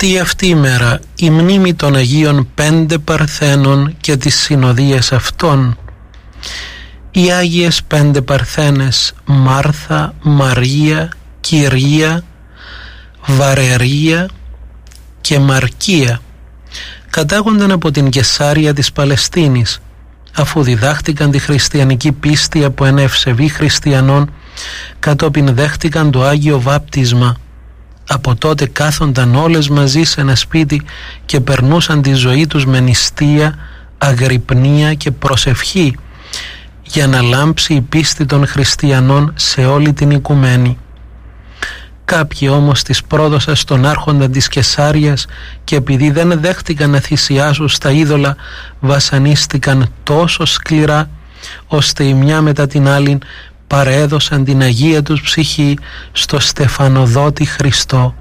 Τη αυτή η μέρα η μνήμη των Αγίων 5 Παρθένων και τις συνοδείες αυτών. Οι Άγιες 5 Παρθένες Μάρθα, Μαρία, Κυρία, Βαρερία και Μαρκία κατάγονταν από την Κεσάρια της Παλαιστίνης, αφού διδάχτηκαν τη χριστιανική πίστη από ένα ευσεβή χριστιανών, κατόπιν δέχτηκαν το Άγιο Βάπτισμα. Από τότε κάθονταν όλες μαζί σε ένα σπίτι και περνούσαν τη ζωή τους με νηστεία, αγρυπνία και προσευχή, για να λάμψει η πίστη των χριστιανών σε όλη την οικουμένη. Κάποιοι όμως τις πρόδωσαν στον άρχοντα της Κεσάριας και επειδή δεν δέχτηκαν να θυσιάσουν στα είδωλα, βασανίστηκαν τόσο σκληρά ώστε η μια μετά την άλλη παρέδωσαν την Αγία τους ψυχή στο στεφανοδότη Χριστό.